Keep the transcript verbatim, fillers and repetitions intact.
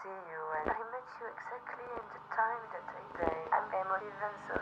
see you, and I met you exactly in the time that I day. I'm emotive and so